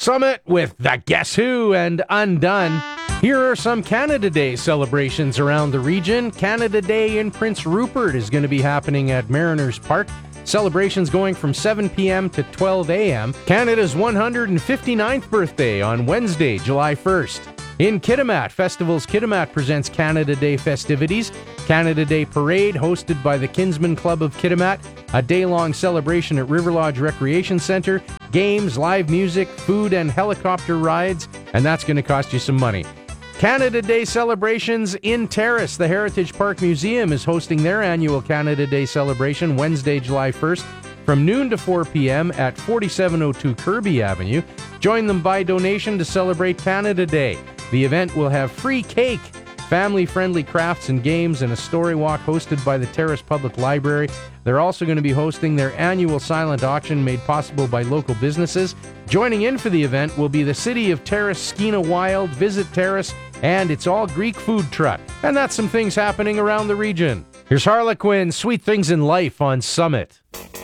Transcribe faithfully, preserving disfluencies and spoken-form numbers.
Summit with the Guess Who and Undone. Here are some Canada Day celebrations around the region. Canada Day in Prince Rupert is going to be happening at Mariners Park. Celebrations going from seven p.m. to twelve a.m. Canada's one hundred fifty-ninth birthday on Wednesday, July first. In Kitimat, Festivals Kitimat presents Canada Day festivities. Canada Day Parade hosted by the Kinsman Club of Kitimat. A day-long celebration at River Lodge Recreation Centre. Games, live music, food, and helicopter rides. And that's going to cost you some money. Canada Day celebrations in Terrace. The Heritage Park Museum is hosting their annual Canada Day celebration Wednesday, July first from noon to four p.m. at forty-seven oh two Kirby Avenue. Join them by donation to celebrate Canada Day. The event will have free cake, family-friendly crafts and games, and a story walk hosted by the Terrace Public Library. They're also going to be hosting their annual silent auction made possible by local businesses. Joining in for the event will be the City of Terrace Skeena Wild, Visit Terrace, and It's All Greek Food Truck. And that's some things happening around the region. Here's Harlequin, Sweet Things in Life on Summit.